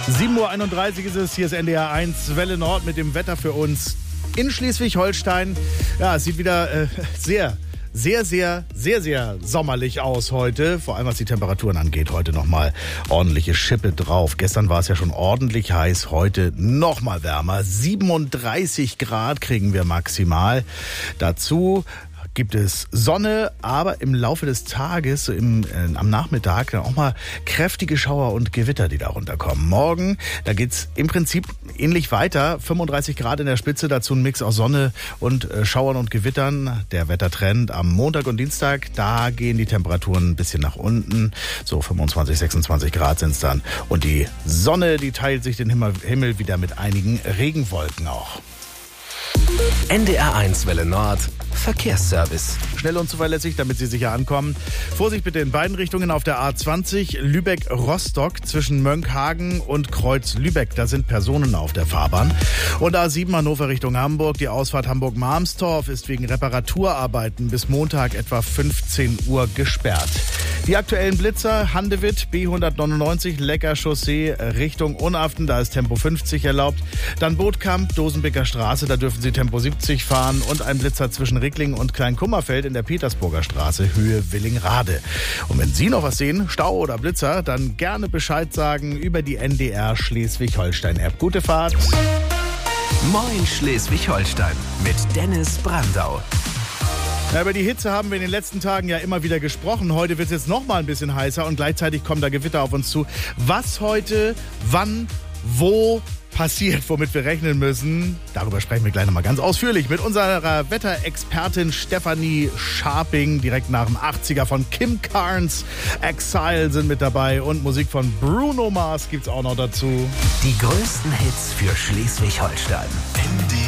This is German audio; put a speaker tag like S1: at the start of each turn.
S1: 7:31 Uhr ist es, hier ist NDR 1 Welle Nord mit dem Wetter für uns in Schleswig-Holstein. Ja, es sieht wieder sehr sommerlich aus heute. Vor allem was die Temperaturen angeht, heute nochmal ordentliche Schippe drauf. Gestern war es ja schon ordentlich heiß, heute nochmal wärmer. 37 Grad kriegen wir maximal. Dazu gibt es Sonne, aber im Laufe des Tages, am Nachmittag, dann auch mal kräftige Schauer und Gewitter, die da runterkommen. Morgen, da geht's im Prinzip ähnlich weiter. 35 Grad in der Spitze, dazu ein Mix aus Sonne und Schauern und Gewittern. Der Wettertrend am Montag und Dienstag, da gehen die Temperaturen ein bisschen nach unten. So 25, 26 Grad sind's dann. Und die Sonne, die teilt sich den Himmel wieder mit einigen Regenwolken auch.
S2: NDR 1 Welle Nord Verkehrsservice.
S1: Schnell und zuverlässig, damit Sie sicher ankommen. Vorsicht bitte in beiden Richtungen auf der A20 Lübeck-Rostock zwischen Mönckehagen und Kreuz Lübeck. Da sind Personen auf der Fahrbahn. Und A7 Hannover Richtung Hamburg. Die Ausfahrt Hamburg-Marmstorf ist wegen Reparaturarbeiten bis Montag etwa 15 Uhr gesperrt. Die aktuellen Blitzer, Handewitt, B199, Lecker Chaussee Richtung Unaften, da ist Tempo 50 erlaubt. Dann Bootkamp, Dosenbeker Straße, da dürfen Sie Tempo 70 fahren. Und ein Blitzer zwischen Rickling und Kleinkummerfeld in der Petersburger Straße, Höhe Willingrade. Und wenn Sie noch was sehen, Stau oder Blitzer, dann gerne Bescheid sagen über die NDR Schleswig-Holstein-App. Gute Fahrt!
S2: Moin Schleswig-Holstein mit Dennis Brandau.
S1: Ja, über die Hitze haben wir in den letzten Tagen ja immer wieder gesprochen. Heute wird es jetzt noch mal ein bisschen heißer und gleichzeitig kommen da Gewitter auf uns zu. Was heute, wann, wo passiert, womit wir rechnen müssen, darüber sprechen wir gleich nochmal ganz ausführlich mit unserer Wetterexpertin Stefanie Scharping. Direkt nach dem 80er von Kim Carnes. Exile sind mit dabei und Musik von Bruno Mars gibt's auch noch dazu.
S2: Die größten Hits für Schleswig-Holstein.